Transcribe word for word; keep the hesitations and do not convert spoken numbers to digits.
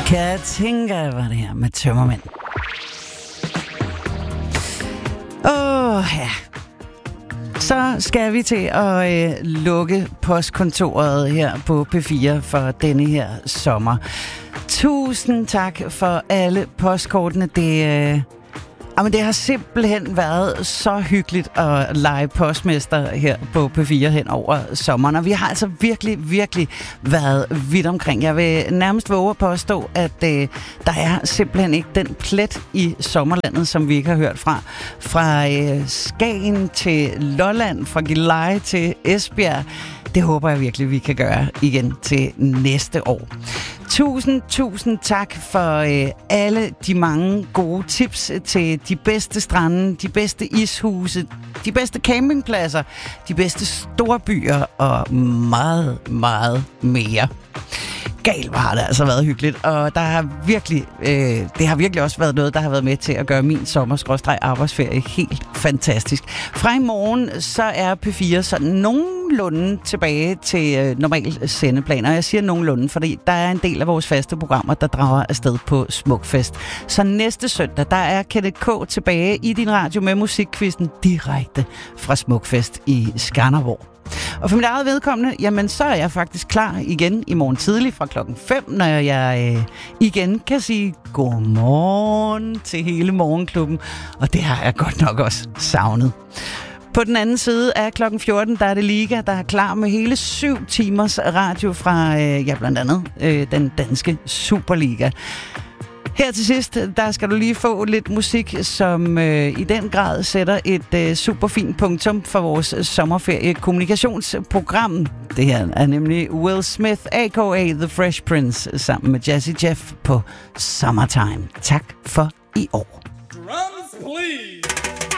Tænker var det her med tømmermænd. Åh, oh, ja. Så skal vi til at øh, lukke postkontoret her på P fire for denne her sommer. Tusind tak for alle postkortene. Det, øh, jamen, det har simpelthen været så hyggeligt at lege postmester her på P fire hen over sommeren. Og vi har altså virkelig, virkelig været vidt omkring. Jeg vil nærmest våge at påstå, at øh, der er simpelthen ikke den plet i sommerlandet, som vi ikke har hørt fra. Fra øh, Skagen til Lolland, fra Gilleleje til Esbjerg. Det håber jeg virkelig, vi kan gøre igen til næste år. Tusind, tusind tak for øh, alle de mange gode tips til de bedste strande, de bedste ishuse, de bedste campingpladser, de bedste storbyer og meget, meget mere. Galt har det altså været hyggeligt, og der har virkelig, øh, det har virkelig også været noget, der har været med til at gøre min sommer-arbejdsferie helt fantastisk. Fra i morgen, så er P fire sådan nogenlunde tilbage til øh, normal sendeplaner. Jeg siger nogenlunde, fordi der er en del af vores faste programmer, der drager afsted på Smukfest. Så næste søndag, der er Kenneth K. tilbage i din radio med musikkvisten direkte fra Smukfest i Skanderborg. Og for mit eget vedkommende, jamen så er jeg faktisk klar igen i morgen tidlig fra klokken fem, når jeg øh, igen kan sige godmorgen til hele morgenklubben. Og det har jeg godt nok også savnet. På den anden side af klokken fjorten, der er det Liga, der er klar med hele syv timers radio fra, øh, ja blandt andet, øh, den danske Superliga. Her til sidst, der skal du lige få lidt musik, som øh, i den grad sætter et øh, super fint punktum for vores sommerferie-kommunikationsprogram. Det her er nemlig Will Smith, a k a. The Fresh Prince, sammen med Jazzy Jeff på Summertime. Tak for i år. Drums, please.